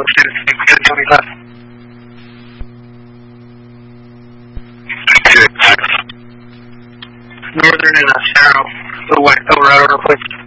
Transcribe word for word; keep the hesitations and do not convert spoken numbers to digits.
ten twenty-five. Northern and uh, Cerro, the white Colorado replacement.